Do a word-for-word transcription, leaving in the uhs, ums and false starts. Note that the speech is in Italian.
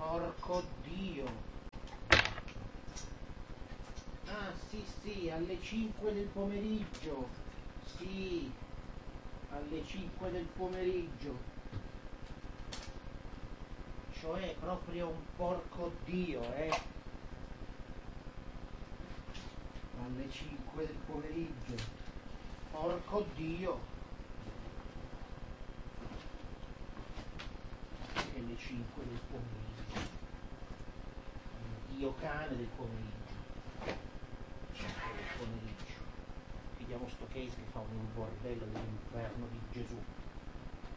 Porco Dio. Ah, sì, sì, alle cinque del pomeriggio. Sì, alle cinque del pomeriggio. Cioè proprio un porco Dio, eh. Alle cinque del pomeriggio. Porco Dio. E alle cinque del pomeriggio. Il Dio cane del pomeriggio. cinque del pomeriggio. Vediamo sto case che fa un bordello dell'inferno di Gesù.